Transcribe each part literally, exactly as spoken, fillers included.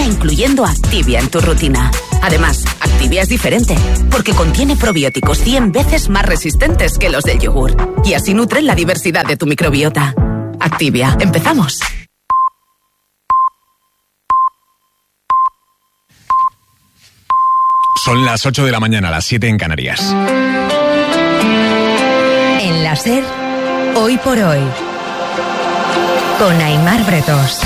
incluyendo Activia en tu rutina. Además, Activia es diferente, porque contiene probióticos cien veces más resistentes que los del yogur. Y así nutren la diversidad de tu microbiota. Activia, empezamos. Son las ocho de la mañana, las siete en Canarias. En la SER, hoy por hoy, con Aimar Bretos.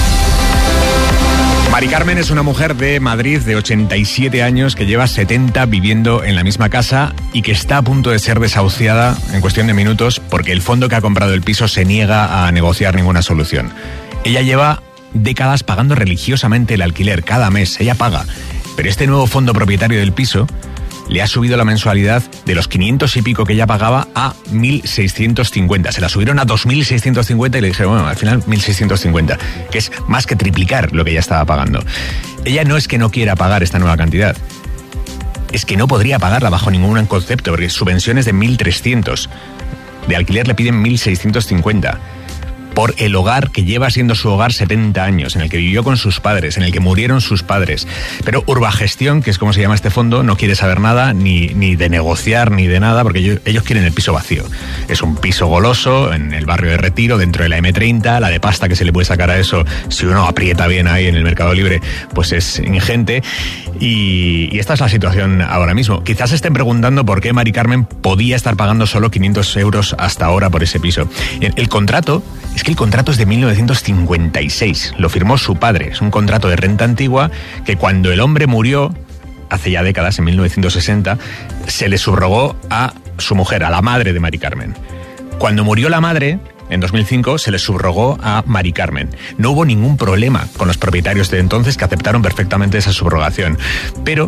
Mari Carmen es una mujer de Madrid de ochenta y siete años que lleva setenta viviendo en la misma casa y que está a punto de ser desahuciada en cuestión de minutos porque el fondo que ha comprado el piso se niega a negociar ninguna solución. Ella lleva décadas pagando religiosamente el alquiler cada mes, ella paga. Pero este nuevo fondo propietario del piso le ha subido la mensualidad de los quinientos y pico que ella pagaba a mil seiscientos cincuenta. Se la subieron a dos mil seiscientos cincuenta y le dije, bueno, al final mil seiscientos cincuenta, que es más que triplicar lo que ella estaba pagando. Ella no es que no quiera pagar esta nueva cantidad, es que no podría pagarla bajo ningún concepto, porque su pensión es de mil trescientos. De alquiler le piden mil seiscientos cincuenta. Por el hogar que lleva siendo su hogar setenta años, en el que vivió con sus padres, en el que murieron sus padres. Pero Urbagestión, que es como se llama este fondo, no quiere saber nada, ni, ni de negociar, ni de nada, porque ellos, ellos quieren el piso vacío. Es un piso goloso, en el barrio de Retiro, dentro de la eme treinta, la de pasta que se le puede sacar a eso, si uno aprieta bien ahí en el Mercado Libre, pues es ingente. Y, y esta es la situación ahora mismo. Quizás se estén preguntando por qué Mari Carmen podía estar pagando solo quinientos euros hasta ahora por ese piso. El, el contrato... Es que el contrato es de mil novecientos cincuenta y seis, lo firmó su padre, es un contrato de renta antigua que cuando el hombre murió, hace ya décadas, en mil novecientos sesenta, se le subrogó a su mujer, a la madre de Mari Carmen. Cuando murió la madre, en dos mil cinco, se le subrogó a Mari Carmen. No hubo ningún problema con los propietarios de entonces, que aceptaron perfectamente esa subrogación. Pero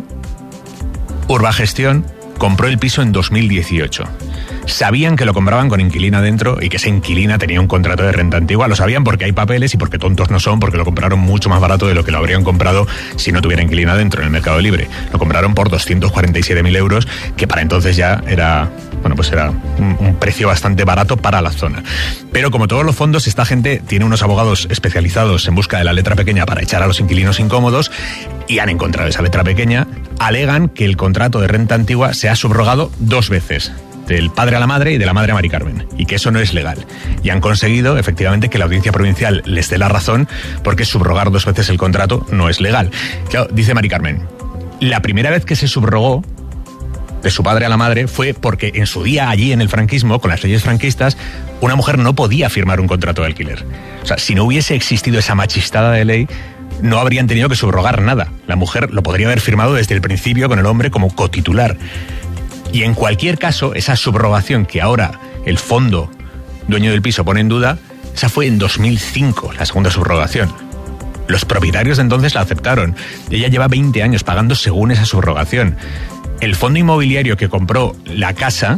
Urbagestión compró el piso en dos mil dieciocho. Sabían que lo compraban con inquilina dentro y que esa inquilina tenía un contrato de renta antigua. Lo sabían porque hay papeles y porque tontos no son, porque lo compraron mucho más barato de lo que lo habrían comprado si no tuviera inquilina dentro en el Mercado Libre. Lo compraron por doscientos cuarenta y siete mil euros, que para entonces ya era, bueno, pues era un, un precio bastante barato para la zona. Pero como todos los fondos, esta gente tiene unos abogados especializados en busca de la letra pequeña para echar a los inquilinos incómodos y han encontrado esa letra pequeña. Alegan que el contrato de renta antigua se ha subrogado dos veces, del padre a la madre y de la madre a Mari Carmen, y que eso no es legal. Y han conseguido, efectivamente, que la Audiencia Provincial les dé la razón, porque subrogar dos veces el contrato no es legal. Claro, dice Mari Carmen, la primera vez que se subrogó de su padre a la madre fue porque en su día allí en el franquismo, con las leyes franquistas, una mujer no podía firmar un contrato de alquiler. O sea, si no hubiese existido esa machistada de ley, no habrían tenido que subrogar nada. La mujer lo podría haber firmado desde el principio con el hombre como cotitular. Y en cualquier caso, esa subrogación que ahora el fondo dueño del piso pone en duda, esa fue en dos mil cinco, la segunda subrogación. Los propietarios de entonces la aceptaron. Ella lleva veinte años pagando según esa subrogación. El fondo inmobiliario que compró la casa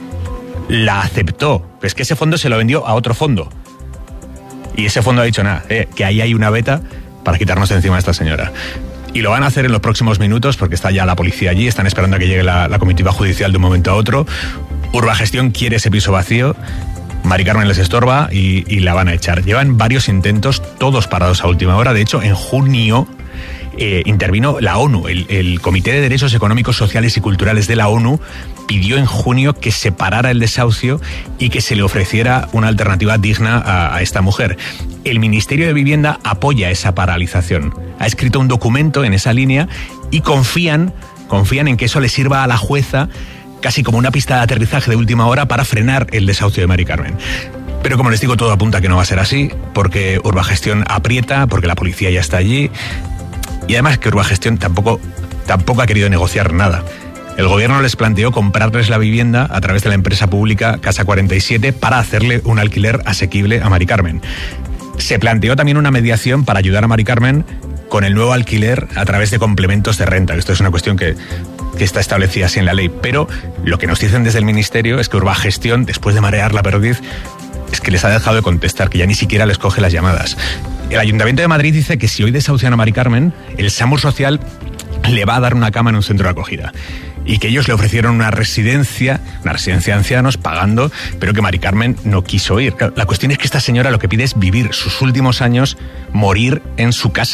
la aceptó. Es que ese fondo se lo vendió a otro fondo. Y ese fondo ha dicho nada, eh, que ahí hay una veta para quitarnos de encima a esta señora. Y lo van a hacer en los próximos minutos porque está ya la policía allí, están esperando a que llegue la, la comitiva judicial de un momento a otro. Urbagestión quiere ese piso vacío, Mari Carmen les estorba y, y la van a echar. Llevan varios intentos, todos parados a última hora. De hecho, en junio eh, intervino la ONU, el, el Comité de Derechos Económicos, Sociales y Culturales de la ONU pidió en junio que se parara el desahucio y que se le ofreciera una alternativa digna a, a esta mujer. El Ministerio de Vivienda apoya esa paralización. Ha escrito un documento en esa línea y confían, confían en que eso le sirva a la jueza casi como una pista de aterrizaje de última hora para frenar el desahucio de Mari Carmen. Pero como les digo, todo apunta a que no va a ser así, porque Urbagestión aprieta, porque la policía ya está allí, y además que Urbagestión tampoco, tampoco ha querido negociar nada. El gobierno les planteó comprarles la vivienda a través de la empresa pública Casa cuarenta y siete para hacerle un alquiler asequible a Mari Carmen. Se planteó también una mediación para ayudar a Mari Carmen con el nuevo alquiler a través de complementos de renta. Esto es una cuestión que, que está establecida así en la ley. Pero lo que nos dicen desde el Ministerio es que Urbagestión, después de marear la perdiz, es que les ha dejado de contestar, que ya ni siquiera les coge las llamadas. El Ayuntamiento de Madrid dice que si hoy desahucian a Mari Carmen, el SAMUR Social le va a dar una cama en un centro de acogida. Y que ellos le ofrecieron una residencia, una residencia de ancianos, pagando, pero que Mari Carmen no quiso ir. La cuestión es que esta señora lo que pide es vivir sus últimos años, morir en su casa.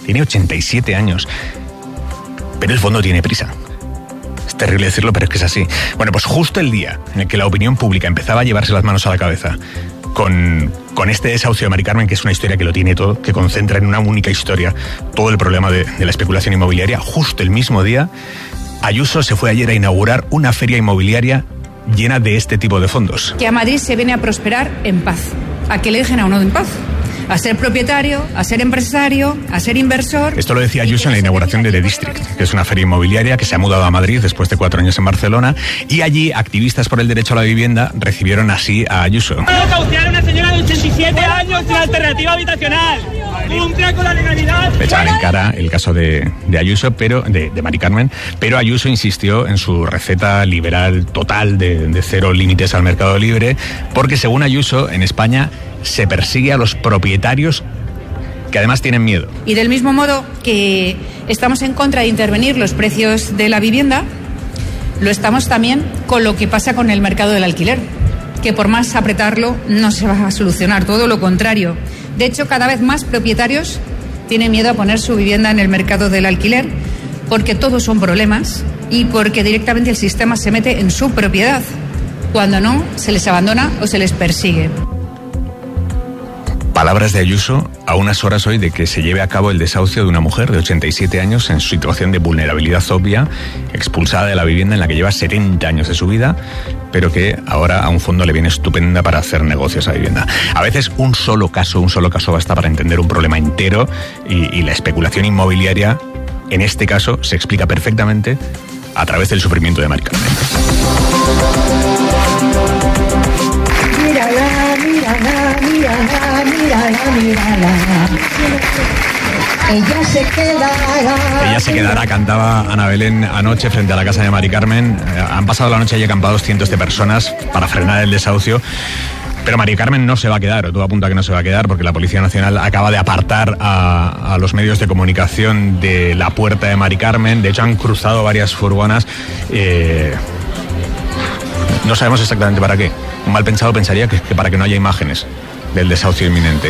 Tiene ochenta y siete años. Pero el fondo tiene prisa. Es terrible decirlo, pero es que es así. Bueno, pues justo el día en el que la opinión pública empezaba a llevarse las manos a la cabeza con, con este desahucio de Mari Carmen, que es una historia que lo tiene todo, que concentra en una única historia todo el problema de, de la especulación inmobiliaria, justo el mismo día, Ayuso se fue ayer a inaugurar una feria inmobiliaria llena de este tipo de fondos. Que a Madrid se viene a prosperar en paz, a que le dejen a uno en paz, a ser propietario, a ser empresario, a ser inversor. Esto lo decía Ayuso en la inauguración de The District, que es una feria inmobiliaria que se ha mudado a Madrid después de cuatro años en Barcelona, y allí activistas por el derecho a la vivienda recibieron así a Ayuso. Desahuciar a una señora de ochenta y siete años sin alternativa habitacional. Cumpla con la legalidad. Le echaban en cara el caso de, de Ayuso, pero de, de Mari Carmen, pero Ayuso insistió en su receta liberal total de, de cero límites al mercado libre, porque según Ayuso, en España se persigue a los propietarios que además tienen miedo. Y del mismo modo que estamos en contra de intervenir los precios de la vivienda, lo estamos también con lo que pasa con el mercado del alquiler, que por más apretarlo no se va a solucionar, todo lo contrario. De hecho, cada vez más propietarios tienen miedo a poner su vivienda en el mercado del alquiler porque todos son problemas y porque directamente el sistema se mete en su propiedad. Cuando no, se les abandona o se les persigue. Palabras de Ayuso a unas horas hoy de que se lleve a cabo el desahucio de una mujer de ochenta y siete años en situación de vulnerabilidad obvia, expulsada de la vivienda en la que lleva setenta años de su vida, pero que ahora a un fondo le viene estupenda para hacer negocios a vivienda. A veces un solo caso, un solo caso basta para entender un problema entero y, y la especulación inmobiliaria, en este caso, se explica perfectamente a través del sufrimiento de Mari Carmen. Mírala, mírala, mírala, mírala, mírala. Ella se quedará. Ella se quedará, cantaba Ana Belén anoche frente a la casa de Mari Carmen. Eh, han pasado la noche allí acampados cientos de personas para frenar el desahucio. Pero Mari Carmen no se va a quedar, o todo apunta a que no se va a quedar, porque la Policía Nacional acaba de apartar a, a los medios de comunicación de la puerta de Mari Carmen. De hecho, han cruzado varias furgonas. Eh, no sabemos exactamente para qué. Un mal pensado pensaría que, que para que no haya imágenes del desahucio inminente.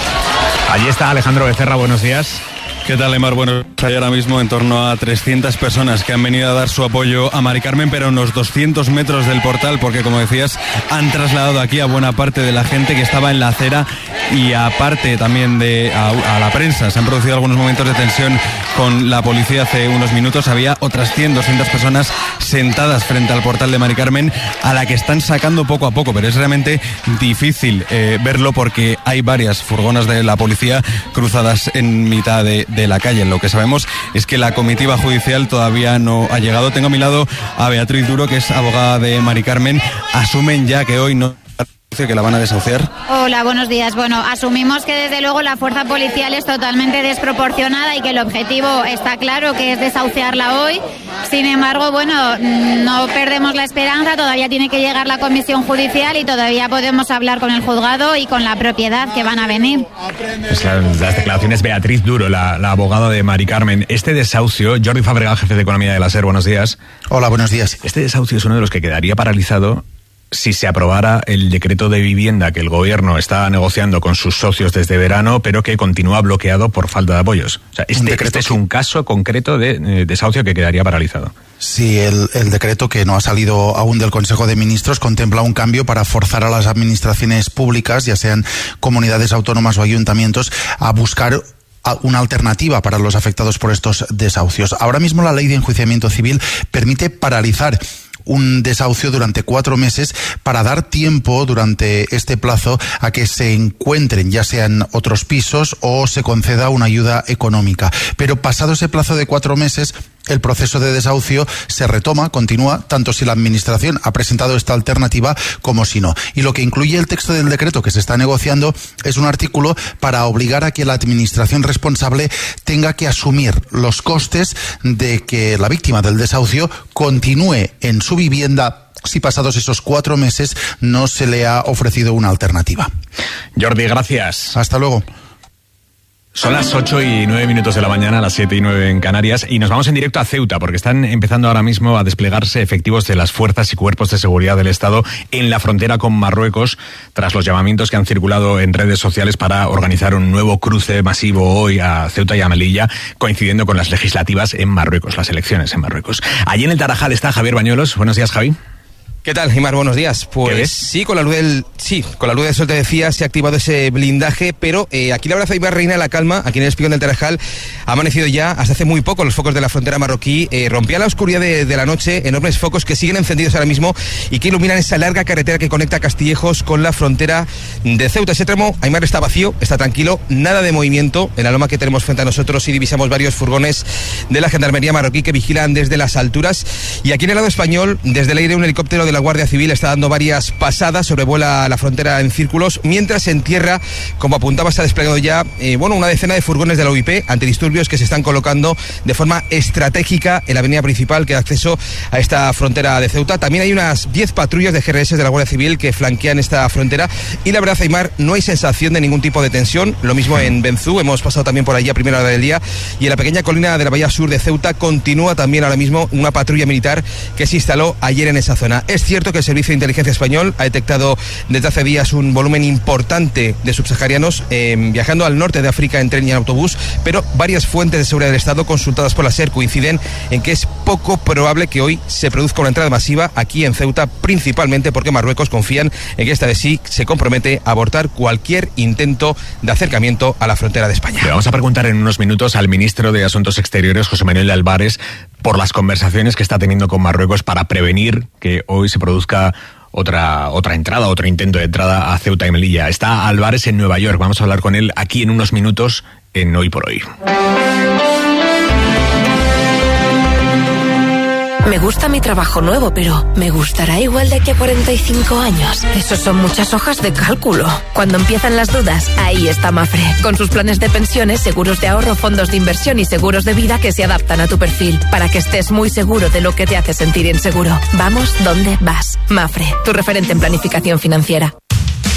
Allí está Alejandro Becerra, buenos días. ¿Qué tal, Aimar? Bueno, hay ahora mismo en torno a trescientas personas que han venido a dar su apoyo a Mari Carmen, pero a unos doscientos metros del portal, porque como decías, han trasladado aquí a buena parte de la gente que estaba en la acera y aparte también de a, a la prensa. Se han producido algunos momentos de tensión con la policía hace unos minutos. Había otras cien, doscientas personas sentadas frente al portal de Mari Carmen, a la que están sacando poco a poco, pero es realmente difícil eh, verlo porque hay varias furgonas de la policía cruzadas en mitad de de la calle. Lo que sabemos es que la comitiva judicial todavía no ha llegado. Tengo a mi lado a Beatriz Duro, que es abogada de Mari Carmen. Asumen ya que hoy no que la van a desahuciar. Hola, buenos días. Bueno, asumimos que desde luego la fuerza policial es totalmente desproporcionada y que el objetivo está claro, que es desahuciarla hoy. Sin embargo, bueno, no perdemos la esperanza, todavía tiene que llegar la comisión judicial y todavía podemos hablar con el juzgado y con la propiedad que van a venir. Pues la, las declaraciones Beatriz Duro, la, la abogada de Mari Carmen. Este desahucio, Jordi Fabregat, jefe de Economía de la SER, buenos días. Hola, buenos días. Este desahucio es uno de los que quedaría paralizado si se aprobara el decreto de vivienda que el gobierno está negociando con sus socios desde verano, pero que continúa bloqueado por falta de apoyos. O sea, este, este es un caso concreto de eh, desahucio que quedaría paralizado. Sí, el, el decreto que no ha salido aún del Consejo de Ministros contempla un cambio para forzar a las administraciones públicas, ya sean comunidades autónomas o ayuntamientos, a buscar una alternativa para los afectados por estos desahucios. Ahora mismo la Ley de Enjuiciamiento Civil permite paralizar un desahucio durante cuatro meses para dar tiempo durante este plazo a que se encuentren ya sean otros pisos o se conceda una ayuda económica. Pero pasado ese plazo de cuatro meses, el proceso de desahucio se retoma, continúa, tanto si la Administración ha presentado esta alternativa como si no. Y lo que incluye el texto del decreto que se está negociando es un artículo para obligar a que la Administración responsable tenga que asumir los costes de que la víctima del desahucio continúe en su vivienda si pasados esos cuatro meses no se le ha ofrecido una alternativa. Jordi, gracias. Hasta luego. Son las ocho y nueve minutos de la mañana, las siete y nueve en Canarias, y nos vamos en directo a Ceuta, porque están empezando ahora mismo a desplegarse efectivos de las fuerzas y cuerpos de seguridad del Estado en la frontera con Marruecos, tras los llamamientos que han circulado en redes sociales para organizar un nuevo cruce masivo hoy a Ceuta y a Melilla, coincidiendo con las legislativas en Marruecos, las elecciones en Marruecos. Allí en el Tarajal está Javier Bañuelos. Buenos días, Javi. ¿Qué tal, Aimar? Buenos días. Pues sí, con la luz del sí, con la luz del sol te decía, se ha activado ese blindaje, pero eh, aquí la verdad Aimar reina la calma, aquí en el espigón del Tarajal ha amanecido ya hasta hace muy poco los focos de la frontera marroquí, eh, rompía la oscuridad de, de la noche, enormes focos que siguen encendidos ahora mismo y que iluminan esa larga carretera que conecta Castillejos con la frontera de Ceuta. Ese tramo, Aimar, está vacío, está tranquilo, nada de movimiento. En la loma que tenemos frente a nosotros sí divisamos varios furgones de la gendarmería marroquí que vigilan desde las alturas, y aquí en el lado español, desde el aire, un helicóptero de la Guardia Civil está dando varias pasadas, sobrevuela la frontera en círculos, mientras en tierra, como apuntaba, se ha desplegado ya eh, bueno, una decena de furgones de la U I P antidisturbios que se están colocando de forma estratégica en la avenida principal que da acceso a esta frontera de Ceuta. También hay unas diez patrullas de G R S de la Guardia Civil que flanquean esta frontera, y la verdad, Aimar, no hay sensación de ningún tipo de tensión. Lo mismo en Benzú, hemos pasado también por allí a primera hora del día, y en la pequeña colina de la bahía sur de Ceuta continúa también ahora mismo una patrulla militar que se instaló ayer en esa zona. Es cierto que el Servicio de Inteligencia Español ha detectado desde hace días un volumen importante de subsaharianos eh, viajando al norte de África en tren y en autobús, pero varias fuentes de seguridad del Estado consultadas por la SER coinciden en que es poco probable que hoy se produzca una entrada masiva aquí en Ceuta, principalmente porque Marruecos confían en que esta vez sí se compromete a abortar cualquier intento de acercamiento a la frontera de España. Le vamos a preguntar en unos minutos al ministro de Asuntos Exteriores, José Manuel Álvarez, por las conversaciones que está teniendo con Marruecos para prevenir que hoy se produzca otra otra entrada, otro intento de entrada a Ceuta y Melilla. Está Álvarez en Nueva York. Vamos a hablar con él aquí en unos minutos en Hoy por Hoy. Me gusta mi trabajo nuevo, pero ¿me gustará igual de aquí a cuarenta y cinco años? Eso son muchas hojas de cálculo. Cuando empiezan las dudas, ahí está Mafre. Con sus planes de pensiones, seguros de ahorro, fondos de inversión y seguros de vida que se adaptan a tu perfil, para que estés muy seguro de lo que te hace sentir inseguro. Vamos donde vas. Mafre, tu referente en planificación financiera.